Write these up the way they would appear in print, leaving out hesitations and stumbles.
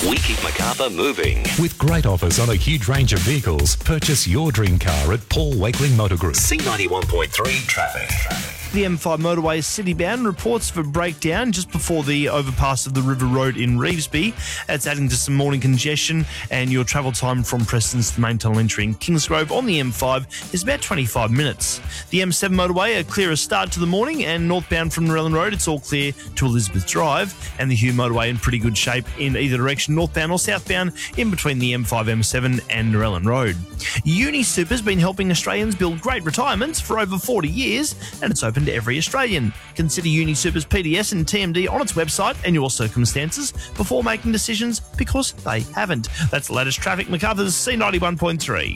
We keep Macarthur moving. With great offers on a huge range of vehicles, purchase your dream car at Paul Wakeling Motor Group. C91.3 traffic. The M5 motorway is city-bound. Reports of a breakdown just before the overpass of the River Road in Revesby. It's adding to some morning congestion, and your travel time from Preston's to the main tunnel entry in Kingsgrove on the M5 is about 25 minutes. The M7 motorway, a clearer start to the morning, and northbound from Narellan Road, it's all clear to Elizabeth Drive, and the Hugh motorway in pretty good shape in either direction, northbound or southbound, in between the M5, M7 and Narellan Road. UniSuper's been helping Australians build great retirements for over 40 years, and it's open to every Australian. Consider UniSuper's PDS and TMD on its website and your circumstances before making decisions, because they haven't. That's the latest traffic. Macarthur's C91.3.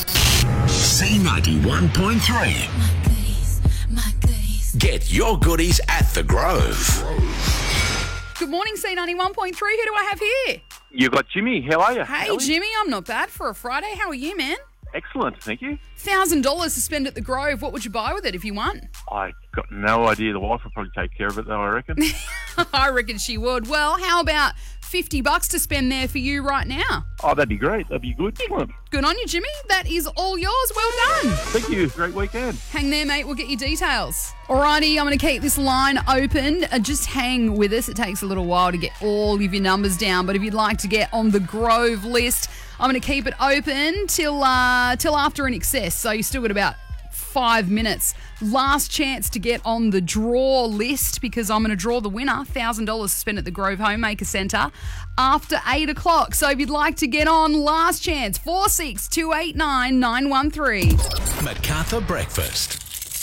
C91.3. Get your goodies at The Grove. Good morning, C91.3. Who do I have here? You got Jimmy. How are you? Hey, Ellie? Jimmy. I'm not bad for a Friday. How are you, man? Excellent, thank you. $1,000 to spend at the Grove. What would you buy with it if you won? I got no idea. The wife will probably take care of it, though, I reckon. I reckon she would. Well, how about $50 to spend there for you right now? Oh, that'd be great. That'd be good. Excellent. Good on you, Jimmy. That is all yours. Well done. Thank you. Great weekend. Hang there, mate. We'll get your details. Alrighty, I'm going to keep this line open. Just hang with us. It takes a little while to get all of your numbers down, but if you'd like to get on the Grove list, I'm going to keep it open till after In Excess. So you still got about 5 minutes. Last chance to get on the draw list, because I'm going to draw the winner, $1,000 to spend at the Grove Homemaker Centre after 8 o'clock. So if you'd like to get on, last chance, 46289 913. Macarthur Breakfast.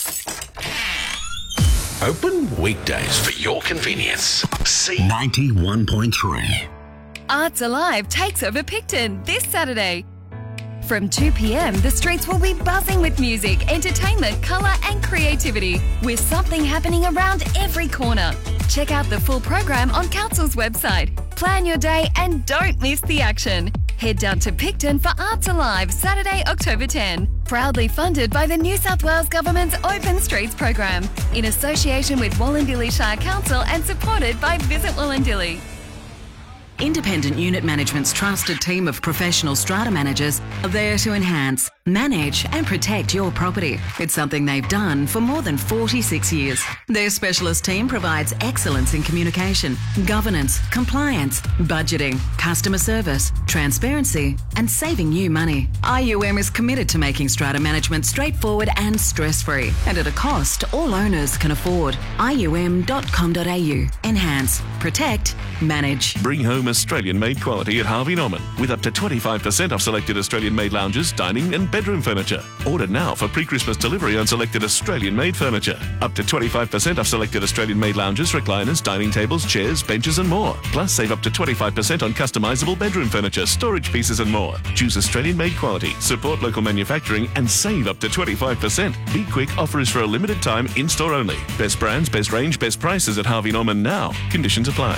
Open weekdays for your convenience. C91.3. Arts Alive takes over Picton this Saturday. From 2 p.m, the streets will be buzzing with music, entertainment, colour and creativity, with something happening around every corner. Check out the full program on Council's website. Plan your day and don't miss the action. Head down to Picton for Arts Alive, Saturday, October 10. Proudly funded by the New South Wales Government's Open Streets program, in association with Wallandilly Shire Council and supported by Visit Wallandilly. Independent Unit Management's trusted team of professional strata managers are there to enhance, manage and protect your property. It's something they've done for more than 46 years. Their specialist team provides excellence in communication, governance, compliance, budgeting, customer service, transparency and saving you money. IUM is committed to making strata management straightforward and stress-free, and at a cost all owners can afford. IUM.com.au. Enhance, protect, manage. Bring home Australian-made quality at Harvey Norman with up to 25% off selected Australian-made lounges, dining and bedroom furniture. Order now for pre-Christmas delivery on selected Australian-made furniture. Up to 25% off selected Australian-made lounges, recliners, dining tables, chairs, benches and more. Plus save up to 25% on customisable bedroom furniture, storage pieces and more. Choose Australian-made quality, support local manufacturing and save up to 25%. Be quick, offer is for a limited time, in-store only. Best brands, best range, best prices at Harvey Norman now. Conditions apply.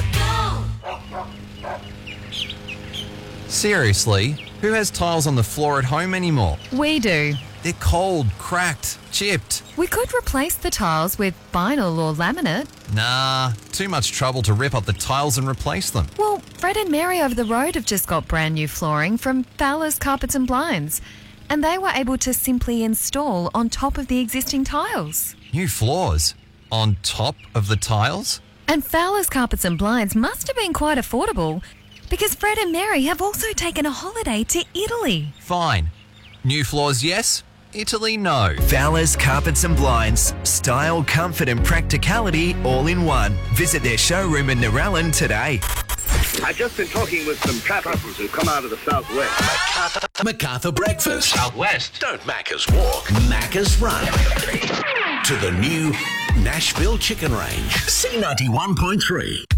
Seriously, who has tiles on the floor at home anymore? We do. They're cold, cracked, chipped. We could replace the tiles with vinyl or laminate. Nah, too much trouble to rip up the tiles and replace them. Well, Fred and Mary over the road have just got brand new flooring from Fowler's Carpets and Blinds, and they were able to simply install on top of the existing tiles. New floors? On top of the tiles? And Fowler's Carpets and Blinds must have been quite affordable, because Fred and Mary have also taken a holiday to Italy. Fine. New floors, yes. Italy, no. Fowler's Carpets and Blinds. Style, comfort and practicality all in one. Visit their showroom in Narellan today. I've just been talking with some travellers who come out of the southwest. Macarthur Breakfast. Southwest. Don't Macca's walk, Macca's run. To the new Nashville Chicken Range. C91.3.